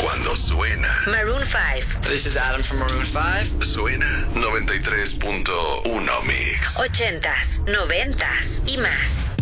Cuando suena Maroon 5. This is Adam from Maroon 5. Suena 93.1 Mix. 80s, 90s y más.